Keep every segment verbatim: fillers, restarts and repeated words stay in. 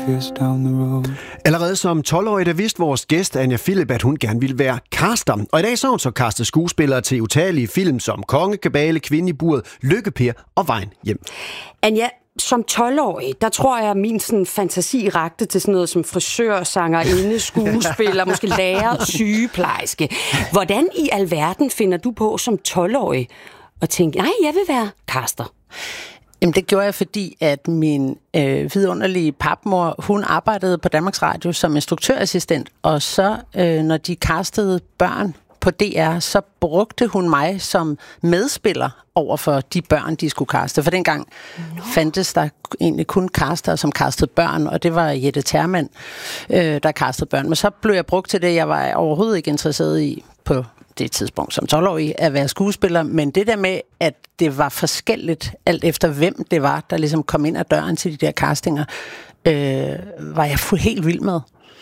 kiss down the road. Allerede som tolv-årig, der vidste vores gæst, Anja Philip, at hun gerne ville være caster. Og i dag så hun så castet skuespillere til utallige film som Kongekabale, Kvinde i buret, Lykke-Per og Vejen hjem. Anja, som tolv-årig, der tror jeg, at min sådan, fantasi rakte til sådan noget som frisør, sangerinde, skuespiller, måske lærer, sygeplejerske. Hvordan i alverden finder du på som tolv-årig at tænke, nej, jeg vil være caster? Jamen, det gjorde jeg, fordi at min øh, vidunderlige papmor, hun arbejdede på Danmarks Radio som instruktørassistent, og så, øh, når de castede børn på D R, så brugte hun mig som medspiller over for de børn, de skulle caste. For dengang no. fandtes der egentlig kun caster, som castede børn, og det var Jette Termann, øh, der castede børn. Men så blev jeg brugt til det, jeg var overhovedet ikke interesseret i på det tidspunkt som tolv-årig at være skuespiller, men det der med, at det var forskelligt, alt efter hvem det var, der ligesom kom ind ad døren til de der castinger, øh, var jeg helt vild med.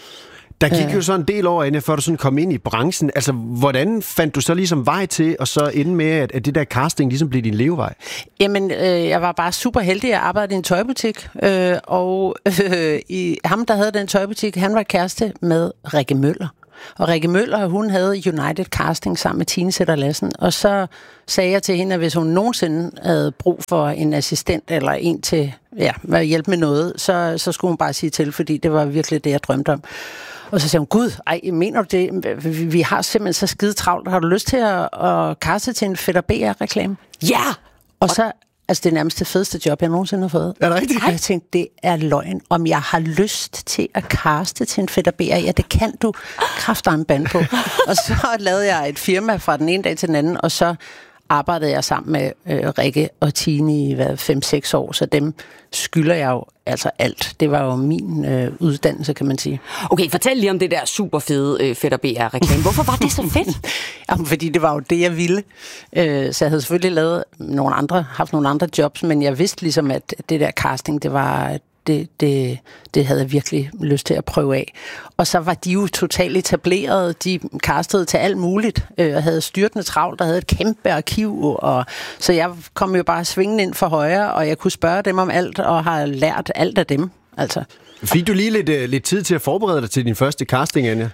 Der gik jo så en del år, Anja, før du sådan kom ind i branchen. Altså, hvordan fandt du så ligesom vej til, og så ende med, at, at det der casting ligesom blev din levevej? Jamen, øh, jeg var bare super heldig. Jeg arbejdede i en tøjbutik, øh, og øh, i, ham, der havde den tøjbutik, han var kæreste med Rikke Møller. Og Rikke Møller, hun havde United Casting sammen med Tine Sætter Lassen, og så sagde jeg til hende, at hvis hun nogensinde havde brug for en assistent eller en til ja, at hjælpe med noget, så, så skulle hun bare sige til, fordi det var virkelig det, jeg drømte om. Og så sagde hun, gud, ej, mener du det? Vi har simpelthen så skide travlt. Har du lyst til at, at kaste til en Fætter B R-reklame? Ja! Og så, altså det er nærmest det fedeste job, jeg nogensinde har fået. Er det rigtigt? Og jeg tænkte, det er løgn. Om jeg har lyst til at kaste til en Fætter B R, ja, det kan du kraftedeme bande på. Og så lavede jeg et firma fra den ene dag til den anden, og så arbejdede jeg sammen med øh, Rikke og Tine i fem seks år, så dem skylder jeg jo altså alt. Det var jo min øh, uddannelse, kan man sige. Okay, fortæl lige om det der super fede øh, Fætter B R-reklame. Hvorfor var det så fedt? Jamen, fordi det var jo det, jeg ville. Øh, så jeg havde selvfølgelig lavet nogle andre, haft nogle andre jobs, men jeg vidste ligesom, at det der casting, det var... Det, det, det havde jeg virkelig lyst til at prøve af. Og så var de jo totalt etableret. De castede til alt muligt. Jeg havde styrtende travlt, der havde et kæmpe arkiv. Og, så jeg kom jo bare svingende ind for højre, og jeg kunne spørge dem om alt, og har lært alt af dem. Altså. Fik du lige lidt, uh, lidt tid til at forberede dig til din første casting, Anja?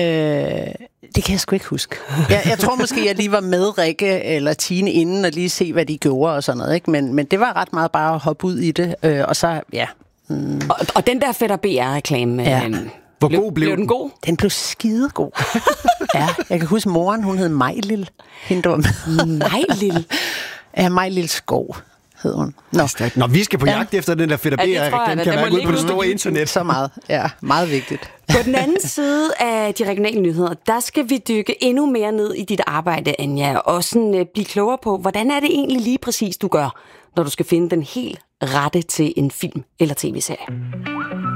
Øh, det kan jeg sgu ikke huske. Jeg, jeg tror måske, jeg lige var med Rikke eller Tine inden, og lige se, hvad de gjorde og sådan noget. Ikke? Men, men det var ret meget bare at hoppe ud i det. Øh, og så, ja... Mm. Og, og den der Fætter B R-reklame, ja. øh, Hvor blev, god blev, blev den god? Den blev skidegod. Ja, jeg kan huske, moren, hun hed Majlil. Hende var med. Majlil? Ja, Majlil Skov hed hun. Nå, Nå vi skal på jagt ja. efter den der Fætter B R-reklame. Den kan være ude på det store internet. Så meget, ja, meget vigtigt. På den anden side af de regionale nyheder, der skal vi dykke endnu mere ned i dit arbejde, Anja, og sådan, uh, blive klogere på, hvordan er det egentlig lige præcis, du gør, når du skal finde den helt rette til en film eller tv-serie.